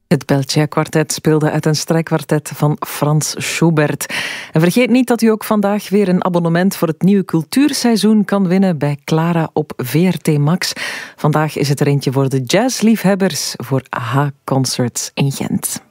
Het Belcher-kwartet speelde uit een strijkkwartet van Frans Schubert. En vergeet niet dat u ook vandaag weer een abonnement voor het nieuwe cultuurseizoen kan winnen bij Clara op VRT Max. Vandaag is het er eentje voor de jazzliefhebbers voor AHA Concerts in Gent.